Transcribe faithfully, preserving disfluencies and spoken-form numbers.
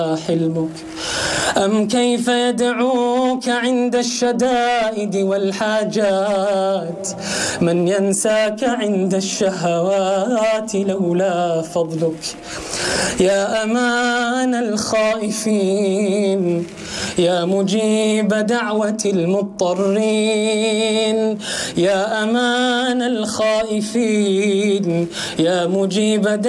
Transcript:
حلمك؟ أم كيف يدعوك عند الشدائد والحاجات من ينساك عند الشهوات لولا فضلك؟ يا أمان الخائفين، يا مجيب دعوة المضطرين، يا أمان الخائفين، يا مجيب دعوة